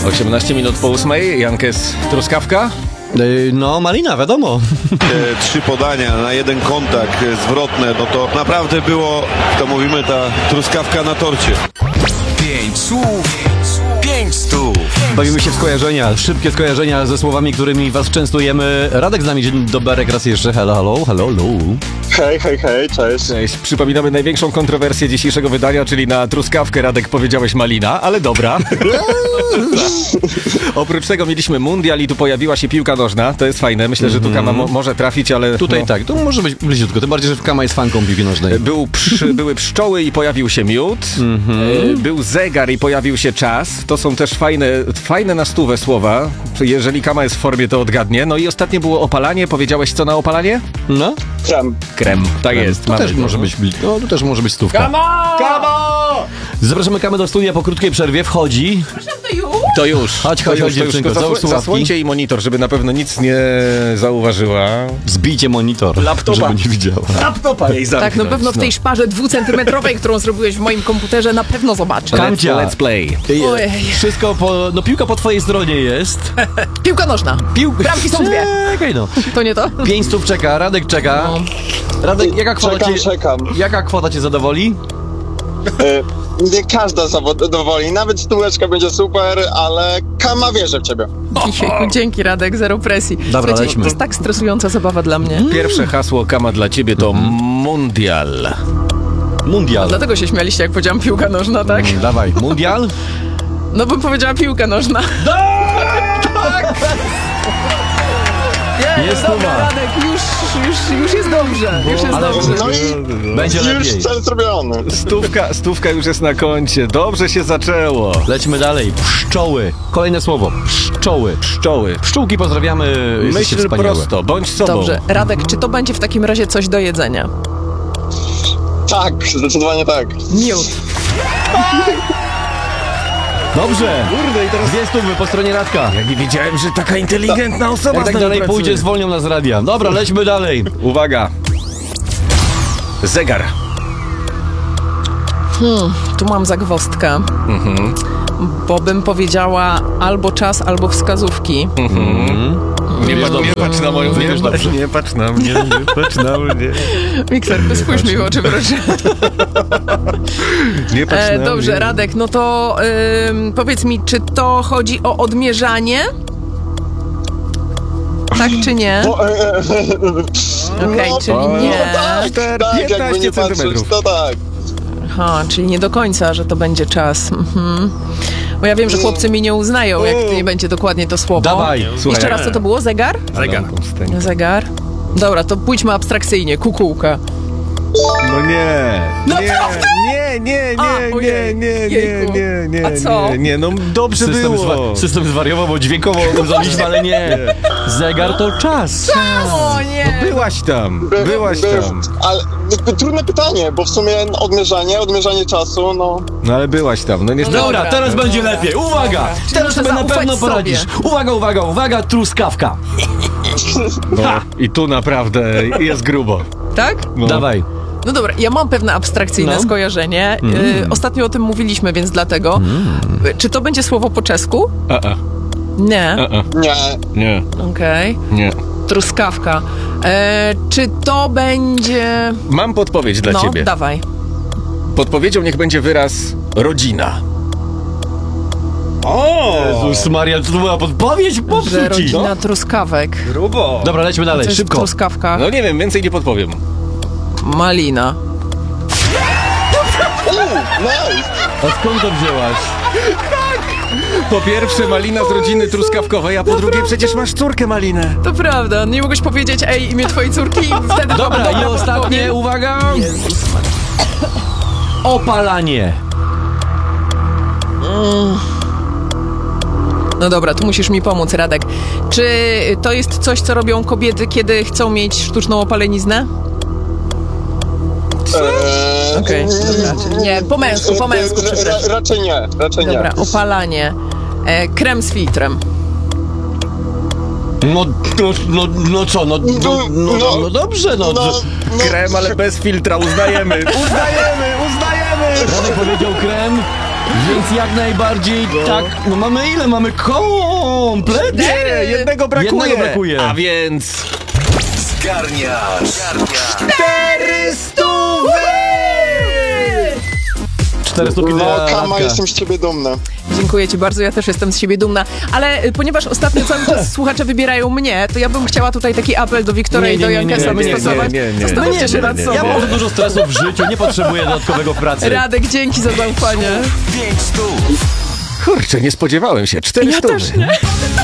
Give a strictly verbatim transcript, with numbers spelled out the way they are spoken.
osiemnaście minut po ósmej, Jankes, truskawka? No, malina, wiadomo. Te trzy podania na jeden kontakt zwrotne, no to naprawdę było, to mówimy, ta truskawka na torcie. Pięć słów, pięć stów. Bawimy się w skojarzenia, szybkie skojarzenia ze słowami, którymi was częstujemy. Radek z nami, dzień dobry raz jeszcze. Hello, hello, hello, hello. Hej, hej, hej, cześć. Cześć. Przypominamy największą kontrowersję dzisiejszego wydania, czyli na truskawkę, Radek, powiedziałeś malina, ale dobra. Oprócz tego mieliśmy mundial i tu pojawiła się piłka nożna. To jest fajne. Myślę, że tu Kama mo- może trafić, ale... Tutaj no. tak, tu może być bliziutko, tym bardziej, że Kama jest fanką piłki nożnej. Był przy, były pszczoły i pojawił się miód. Mm-hmm. Był zegar i pojawił się czas. To są też fajne, fajne na stówę słowa. Jeżeli Kama jest w formie, to odgadnie. No i ostatnie było opalanie. Powiedziałeś co na opalanie? No? Krem. Krem. Tak Krem. jest. To mamy też go. może być, no, to też może być stówka. Kama! Kama! Zapraszamy Kamę do studia po krótkiej przerwie. Wchodzi. To już. Chodź, to chodź, już, chodź, to już. dziewczynko, Tylko załóż zasło- słuchawki. Zasłońcie jej monitor, żeby na pewno nic nie zauważyła. Zbijcie monitor, Laptopa. żeby nie widziała. Laptopa jej zamknąć. Tak, na pewno w tej szparze dwucentymetrowej, którą zrobiłeś w moim komputerze, na pewno zobaczę. Kamcia. Let's play. Ej, Ojej. Wszystko po... No piłka po twojej stronie jest. Piłka nożna. Piłka... Bramki są dwie. Czekaj no. To nie to? Pięć stów czeka, Radek czeka. Radek, jaka kwota Czekam, cię... czekam. Jaka kwota cię zadowoli? E, nie każda zadowoli, nawet stóweczka będzie super, ale Kama wierzy w ciebie. Jejku, dzięki Radek, zero presji. Słuchajcie, lećmy. to jest tak stresująca zabawa dla mnie. Pierwsze hasło Kama dla ciebie to mundial. Mundial. Dlatego się śmialiście, jak powiedziałam piłka nożna, tak? Mm, dawaj, mundial? No bym powiedziała piłka nożna. Jest Dobra, tuba. Radek, już, już, już jest dobrze. Już jest Ale- dobrze. No i Będzie już lepiej. cel zrobiony. Stówka, stówka już jest na koncie. Dobrze się zaczęło. Lećmy dalej. Pszczoły. Kolejne słowo. Pszczoły. Pszczoły. Pszczółki pozdrawiamy. Jesteście Myśl wspaniałe. prosto, bądź sobą. Dobrze, Radek, czy to będzie w takim razie coś do jedzenia? Tak, zdecydowanie tak. Miód. Dobrze. Kurde, i teraz... Dwie stówy po stronie Radka. Ja nie wiedziałem, że taka inteligentna osoba Jak tak z nami dalej pracuje. pójdzie, zwolnią nas z radia. Dobra, lećmy dalej. Uwaga. Zegar. Hmm, tu mam zagwozdkę. Mhm. Bo bym powiedziała albo czas, albo wskazówki. Nie, Wiesz patrz, nie dobrze. patrz na moją... Wiesz Nie, dobrze. nie patrz na mnie, nie patrz na mnie. Mikser, spójrz mi w oczy, proszę. Nie patrz E, na dobrze, mnie. Radek, no to ym, powiedz mi, czy to chodzi o odmierzanie? Tak czy nie? Bo, e, e, Okej, no, czyli no nie. tak, tak, jakby piętnaście nie patrzeć, centymetrów. to tak. Aha, czyli nie do końca, że to będzie czas. Mhm. Bo ja wiem, że chłopcy mi nie uznają, jak to nie będzie dokładnie to słowo. Dawaj. Słuchaj, Jeszcze raz, co to było? Zegar? Zegar. Zegar. Dobra, to pójdźmy abstrakcyjnie. Kukułka. No nie. Naprawdę? Nie, nie, A, nie, nie, ojej. nie, nie, Jejku. nie, nie, A co? nie, nie, no dobrze System, było. zwa- system zwariował, bo dźwiękowo uznaliśmy, ale nie. Zegar to czas. O nie! Byłaś tam, By- byłaś by- tam. Ale by- trudne pytanie, bo w sumie odmierzanie, odmierzanie czasu, no... No ale byłaś tam, no niestety. Dobra, teraz będzie lepiej. Uwaga! Teraz muszę sobie na zaufać pewno sobie. poradzisz. Uwaga, uwaga, uwaga, truskawka. No, i tu naprawdę jest grubo. Tak? No. Dawaj. No dobra, ja mam pewne abstrakcyjne No. skojarzenie. Y, ostatnio o tym mówiliśmy, więc dlatego. Y, Czy to będzie słowo po czesku? A, a, Nie. a, a. Nie. Nie, Okej. nie. Truskawka. E, czy to będzie... Mam podpowiedź dla no, ciebie. dawaj. Podpowiedzią niech będzie wyraz rodzina. O! Jezus Maria, to była podpowiedź? Że Popsuć ci. rodzina truskawek. Grubo. Dobra, lećmy dalej, To jest szybko. truskawka. No nie wiem, więcej nie podpowiem. Malina. Nice. A skąd to wzięłaś? Po pierwsze malina z rodziny truskawkowej, a po drugie przecież masz córkę malinę. To prawda, nie mogłeś powiedzieć, ej, imię twojej córki i wtedy... Dobra, i ostatnie, uwaga. Jezus Maria. Opalanie. No dobra, tu musisz mi pomóc, Radek. Czy to jest coś, co robią kobiety, kiedy chcą mieć sztuczną opaleniznę? Eee, Okej, dobra, czyli nie, po męsku, po męsku, ra- przepraszam. Raczej nie, raczej nie. Dobra, opalanie. E, krem z filtrem. No, no, no, no co, no, no, no, no, no dobrze, no. No, że- no, Krem, ale bez filtra, uznajemy. Uznajemy, uznajemy. Radek powiedział krem, Więc jak najbardziej tak, no mamy ile? Mamy kompletnie! Nie, jednego brakuje. Jednego brakuje. A więc... Zgarniasz. Cztery stówy! cztery stópki No, dla Kama, Radka. jestem z ciebie dumny. Dziękuję ci bardzo, ja też jestem z siebie dumna. Ale y, ponieważ ostatnio cały czas słuchacze wybierają mnie, to ja bym chciała tutaj taki apel do Wiktora Nie, i do nie, nie, nie, Jankesa nie, nie, wystosować. nie, nie, nie. Zastanówcie się nad sobą. Ja mam dużo stresu w życiu, nie potrzebuję dodatkowego pracy. Radek, dzięki za zaufanie. Pięć stów. Kurczę, nie spodziewałem się. Cztery Ja stówy. też nie.